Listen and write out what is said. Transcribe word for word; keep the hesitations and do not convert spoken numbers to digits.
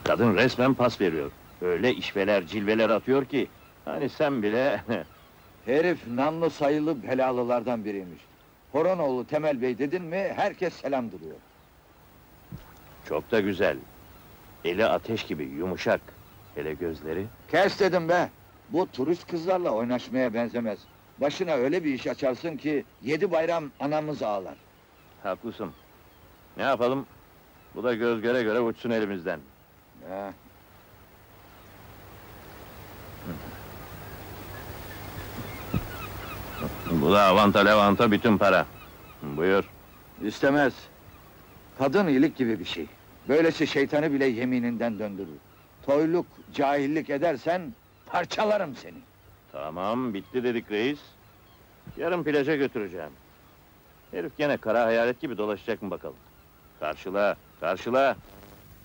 Kadın resmen pas veriyor. Öyle işveler, cilveler atıyor ki... ...hani sen bile... Herif namlı sayılı belalılardan biriymiş. Horonoğlu Temel Bey dedin mi, herkes selam duruyor. Çok da güzel. Eli ateş gibi, yumuşak. Hele gözleri... Kes dedim be! Bu turist kızlarla oynaşmaya benzemez. Başına öyle bir iş açarsın ki, yedi bayram anamız ağlar. Haklısın. Ne yapalım? Bu da göz göre göre uçsun elimizden. Ha. Bu da avanta levanta bütün para. Buyur. İstemez. Kadın iyilik gibi bir şey. Böylesi şeytanı bile yemininden döndürür. Toyluk, cahillik edersen, parçalarım seni. Tamam, bitti dedik reis. Yarın plaja götüreceğim. Herif gene kara hayalet gibi dolaşacak mı bakalım? Karşıla, karşıla!